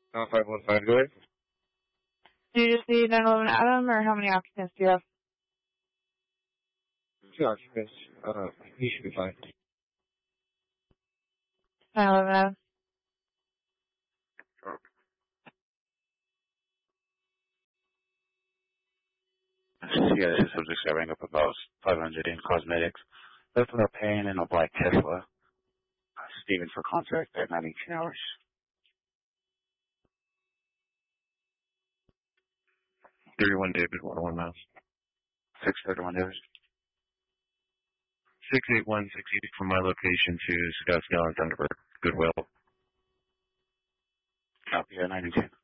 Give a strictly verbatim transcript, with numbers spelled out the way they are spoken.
Uh, five one five, go ahead. Do you just need nine eleven Adam, or how many occupants do you have? Two occupants. Uh, he should be fine. nine eleven Adam. Yeah, this subject's rang up about five hundred in cosmetics. Left without paying and a black Tesla. Steven for contract at ninety-two hours. thirty-one David, one oh one miles. six thirty-one David. six eight one six eighty from my location to Scottsdale and Thunderbird. Goodwill. Copy at ninety-two.